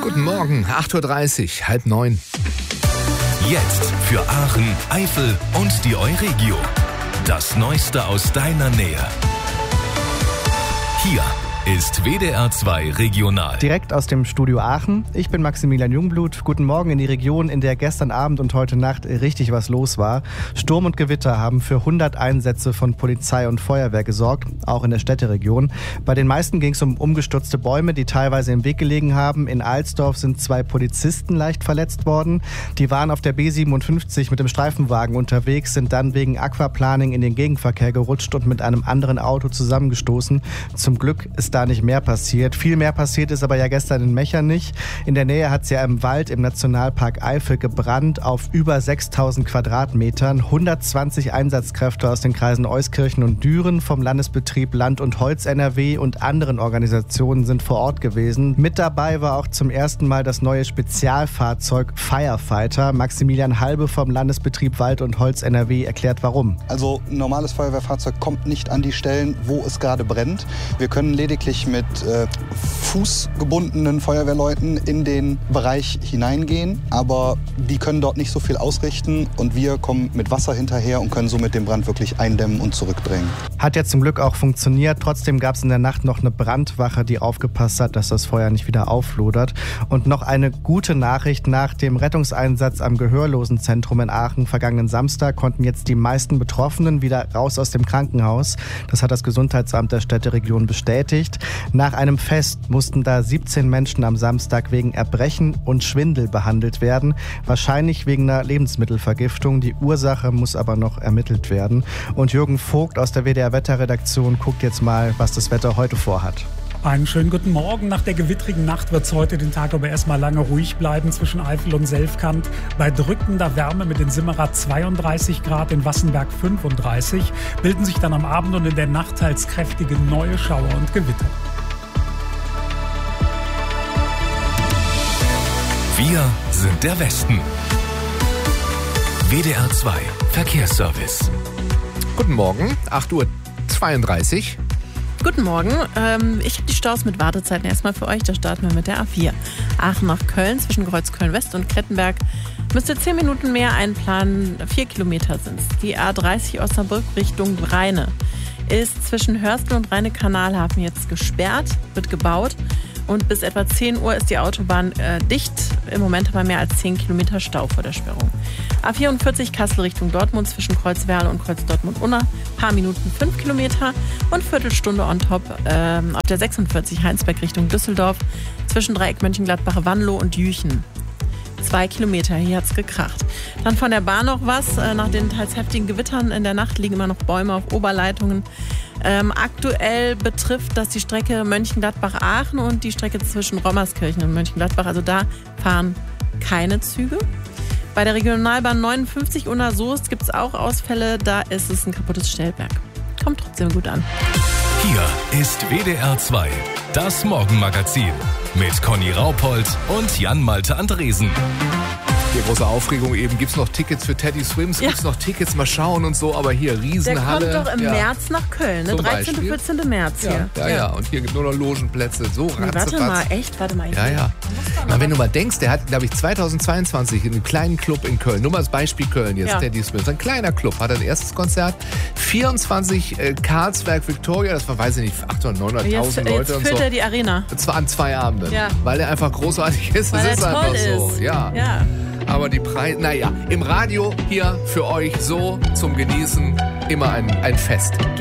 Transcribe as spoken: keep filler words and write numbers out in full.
Guten Morgen, acht Uhr dreißig, halb neun. Jetzt für Aachen, Eifel und die Euregio. Das Neueste aus deiner Nähe. Hier ist W D R zwei Regional. Direkt aus dem Studio Aachen. Ich bin Maximilian Jungblut. Guten Morgen in die Region, in der gestern Abend und heute Nacht richtig was los war. Sturm und Gewitter haben für hundert Einsätze von Polizei und Feuerwehr gesorgt, auch in der Städteregion. Bei den meisten ging es um umgestürzte Bäume, die teilweise im Weg gelegen haben. In Alsdorf sind zwei Polizisten leicht verletzt worden. Die waren auf der B siebenundfünfzig mit dem Streifenwagen unterwegs, sind dann wegen Aquaplaning in den Gegenverkehr gerutscht und mit einem anderen Auto zusammengestoßen. Zum Glück ist da nicht mehr passiert. Viel mehr passiert ist aber ja gestern in Mechernich. In der Nähe hat es ja im Wald im Nationalpark Eifel gebrannt auf über sechstausend Quadratmetern. hundertzwanzig Einsatzkräfte aus den Kreisen Euskirchen und Düren vom Landesbetrieb Land und Holz N R W und anderen Organisationen sind vor Ort gewesen. Mit dabei war auch zum ersten Mal das neue Spezialfahrzeug Firefighter. Maximilian Halbe vom Landesbetrieb Wald und Holz N R W erklärt warum. Also ein normales Feuerwehrfahrzeug kommt nicht an die Stellen, wo es gerade brennt. Wir können lediglich mit äh, fußgebundenen Feuerwehrleuten in den Bereich hineingehen, aber die können dort nicht so viel ausrichten und wir kommen mit Wasser hinterher und können somit den Brand wirklich eindämmen und zurückdrängen. Hat ja zum Glück auch funktioniert. Trotzdem gab es in der Nacht noch eine Brandwache, die aufgepasst hat, dass das Feuer nicht wieder auflodert. Und noch eine gute Nachricht: Nach dem Rettungseinsatz am Gehörlosenzentrum in Aachen vergangenen Samstag konnten jetzt die meisten Betroffenen wieder raus aus dem Krankenhaus. Das hat das Gesundheitsamt der Städteregion bestätigt. Nach einem Fest mussten da siebzehn Menschen am Samstag wegen Erbrechen und Schwindel behandelt werden. Wahrscheinlich wegen einer Lebensmittelvergiftung. Die Ursache muss aber noch ermittelt werden. Und Jürgen Vogt aus der W D R-Wetterredaktion guckt jetzt mal, was das Wetter heute vorhat. Einen schönen guten Morgen. Nach der gewittrigen Nacht wird es heute den Tag aber erstmal lange ruhig bleiben zwischen Eifel und Selfkant. Bei drückender Wärme mit den Simmerer zweiunddreißig Grad, in Wassenberg fünfunddreißig, bilden sich dann am Abend und in der Nacht teils kräftige neue Schauer und Gewitter. Wir sind der Westen. W D R zwei Verkehrsservice. Guten Morgen, acht Uhr zweiunddreißig. Guten Morgen. Ähm, ich habe die Staus mit Wartezeiten erstmal für euch. Da starten wir mit der A vier. Aachen nach Köln zwischen Kreuzköln West und Klettenberg. Müsst ihr zehn Minuten mehr einplanen. Vier Kilometer sind es. Die A dreißig Osnabrück Richtung Rheine ist zwischen Hörstel und Rheine-Kanalhafen jetzt gesperrt, wird gebaut. Und bis etwa zehn Uhr ist die Autobahn äh, dicht. Im Moment haben wir mehr als zehn Kilometer Stau vor der Sperrung. A vierundvierzig Kassel Richtung Dortmund zwischen Kreuzwerl und Kreuz Dortmund-Unna. Paar Minuten fünf Kilometer und Viertelstunde on top. Ähm, auf der sechsundvierzig Heinsberg Richtung Düsseldorf zwischen Dreieck Mönchengladbach, Wanlo und Jüchen. Zwei Kilometer, hier hat's gekracht. Dann von der Bahn noch was. Äh, nach den teils heftigen Gewittern in der Nacht liegen immer noch Bäume auf Oberleitungen. Ähm, aktuell betrifft das die Strecke Mönchengladbach-Aachen und die Strecke zwischen Rommerskirchen und Mönchengladbach. Also da fahren keine Züge. Bei der Regionalbahn neunundfünfzig Unna-Soest gibt es auch Ausfälle. Da ist es ein kaputtes Stellwerk. Kommt trotzdem gut an. Hier ist W D R zwei, das Morgenmagazin mit Conny Raupold und Jan-Malte Andresen. Die große Aufregung eben, gibt es noch Tickets für Teddy Swims, Ja. gibt es noch Tickets, mal schauen und so, aber hier Riesenhalle. Der kommt doch im ja. März nach Köln, ne? Zum dreizehnten, Beispiel. vierzehnten März hier. Ja, ja, ja, und hier gibt nur noch Logenplätze, so Nee, ratzefatz. warte mal, echt? Warte mal. Ja, ja. Na, wenn du mal denkst, der hat, glaube ich, zweitausendzweiundzwanzig in einem kleinen Club in Köln, nur mal als Beispiel Köln jetzt, Ja. Teddy Swims, ein kleiner Club, hat ein erstes Konzert, vierundzwanzig äh, Karlsberg Victoria, das war, weiß ich nicht, achthunderttausend, neunhunderttausend Jetzt, Leute jetzt und füllt so. er die Arena. Und zwar an zwei Abenden, Ja. weil er einfach großartig ist, Weil das ist er toll einfach so. ist. Ja. Ja. Aber die Preise, naja, im Radio hier für euch so zum Genießen immer ein, ein Fest.